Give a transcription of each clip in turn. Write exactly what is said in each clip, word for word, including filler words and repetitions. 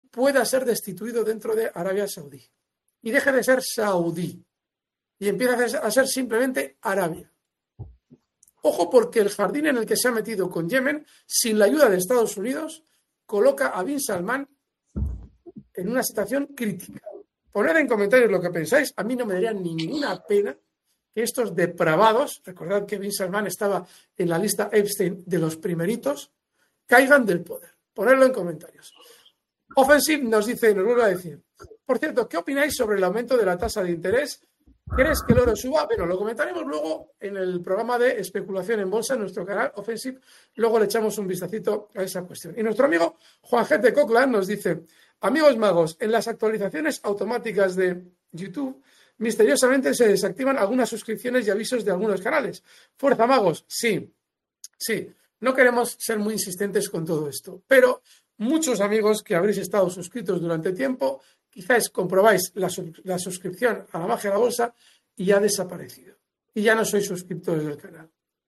pueda ser destituido dentro de Arabia Saudí y deje de ser saudí y empiece a ser simplemente Arabia. Ojo, porque el jardín en el que se ha metido con Yemen, sin la ayuda de Estados Unidos, coloca a Bin Salman en una situación crítica. Poned en comentarios lo que pensáis. A mí no me daría ninguna pena que estos depravados, recordad que Bin Salman estaba en la lista Epstein de los primeritos, caigan del poder. Ponedlo en comentarios. Offensive nos dice, nos vuelve a decir, por cierto, ¿qué opináis sobre el aumento de la tasa de interés? ¿Crees que el oro suba? Bueno, lo comentaremos luego en el programa de especulación en bolsa en nuestro canal Offensive. Luego le echamos un vistacito a esa cuestión. Y nuestro amigo Juan G. de Cochran nos dice, amigos magos, en las actualizaciones automáticas de YouTube, misteriosamente se desactivan algunas suscripciones y avisos de algunos canales. Fuerza magos, sí, sí. No queremos ser muy insistentes con todo esto, pero muchos amigos que habréis estado suscritos durante tiempo, quizás comprobáis la, la suscripción a la magia de la bolsa y ha desaparecido. Y ya no sois suscriptores del canal.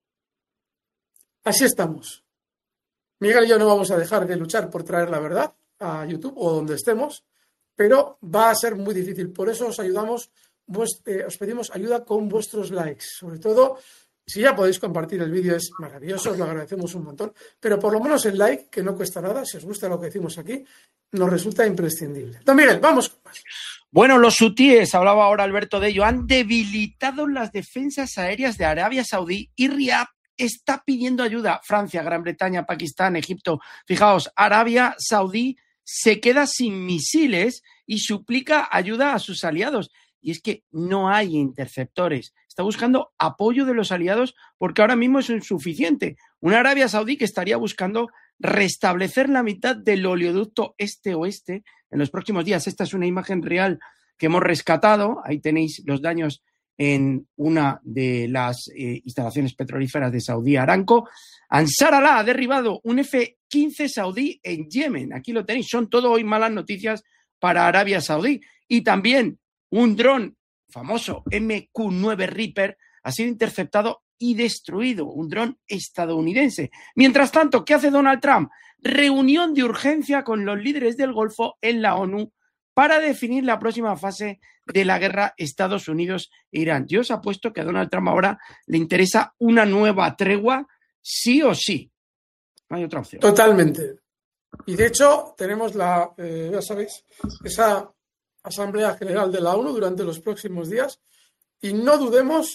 Así estamos. Miguel y yo no vamos a dejar de luchar por traer la verdad a YouTube o donde estemos, pero va a ser muy difícil. Por eso os ayudamos, eh, os pedimos ayuda con vuestros likes. Sobre todo, si ya podéis compartir el vídeo es maravilloso, os lo agradecemos un montón, pero por lo menos el like, que no cuesta nada, si os gusta lo que decimos aquí, nos resulta imprescindible. Don Miguel, vamos con más. Bueno, los hutíes, hablaba ahora Alberto de ello, han debilitado las defensas aéreas de Arabia Saudí y Riad está pidiendo ayuda. Francia, Gran Bretaña, Pakistán, Egipto. Fijaos, Arabia Saudí se queda sin misiles y suplica ayuda a sus aliados. Y es que no hay interceptores. Está buscando apoyo de los aliados porque ahora mismo es insuficiente. Una Arabia Saudí que estaría buscando restablecer la mitad del oleoducto este-oeste en los próximos días. Esta es una imagen real que hemos rescatado. Ahí tenéis los daños en una de las eh, instalaciones petrolíferas de Saudí Aramco. Ansar Allah ha derribado un F quince saudí en Yemen. Aquí lo tenéis. Son todo hoy malas noticias para Arabia Saudí. Y también un dron famoso M Q nueve Reaper ha sido interceptado y destruido, un dron estadounidense. Mientras tanto, ¿qué hace Donald Trump? Reunión de urgencia con los líderes del Golfo en la ONU para definir la próxima fase de la guerra Estados Unidos e Irán. Yo os apuesto que a Donald Trump ahora le interesa una nueva tregua, sí o sí. No hay otra opción. Totalmente. Y de hecho, tenemos la, eh, ya sabéis, esa Asamblea General de la ONU durante los próximos días y no dudemos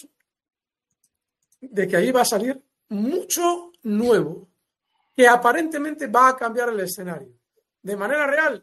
de que ahí va a salir mucho nuevo que aparentemente va a cambiar el escenario. De manera real,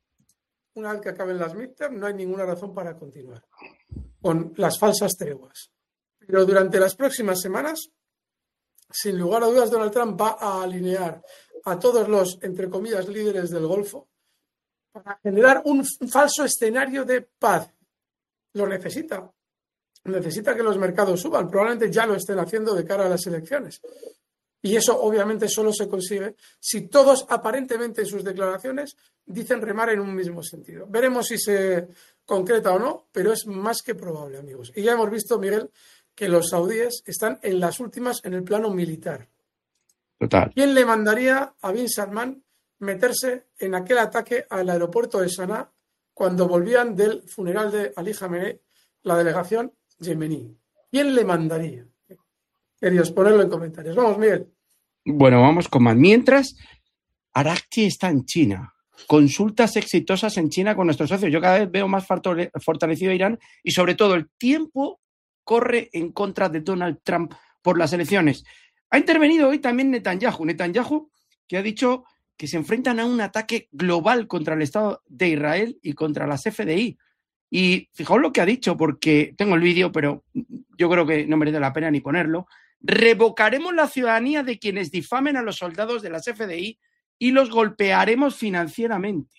una vez que acaben las midterms, no hay ninguna razón para continuar con las falsas treguas. Pero durante las próximas semanas, sin lugar a dudas, Donald Trump va a alinear a todos los, entre comillas, líderes del Golfo para generar un falso escenario de paz. Lo necesita. Necesita que los mercados suban. Probablemente ya lo estén haciendo de cara a las elecciones. Y eso obviamente solo se consigue si todos aparentemente en sus declaraciones dicen remar en un mismo sentido. Veremos si se concreta o no, pero es más que probable, amigos. Y ya hemos visto, Miguel, que los saudíes están en las últimas en el plano militar. Total. ¿Quién le mandaría a Bin Salman meterse en aquel ataque al aeropuerto de Sanaa cuando volvían del funeral de Ali Khamenei, la delegación yemení? ¿Quién le mandaría? Queridos, ponedlo en comentarios. Vamos, Miguel. Bueno, vamos con más. Mientras, Arakchi está en China. Consultas exitosas en China con nuestros socios. Yo cada vez veo más fortalecido a Irán y sobre todo el tiempo corre en contra de Donald Trump por las elecciones. Ha intervenido hoy también Netanyahu. Netanyahu que ha dicho que se enfrentan a un ataque global contra el Estado de Israel y contra las F D I. Y fijaos lo que ha dicho, porque tengo el vídeo, pero yo creo que no merece la pena ni ponerlo. Revocaremos la ciudadanía de quienes difamen a los soldados de las F D I y los golpearemos financieramente.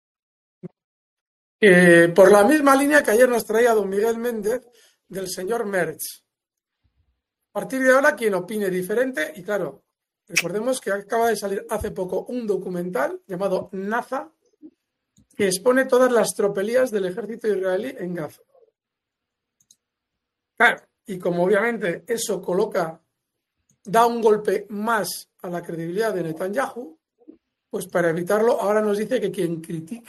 Eh, por la misma línea que ayer nos traía don Miguel Méndez del señor Merz. A partir de ahora, quien opine diferente, y claro, recordemos que acaba de salir hace poco un documental llamado Naza, que expone todas las tropelías del ejército israelí en Gaza. Claro, y como obviamente eso coloca, da un golpe más a la credibilidad de Netanyahu, pues para evitarlo ahora nos dice que quien critique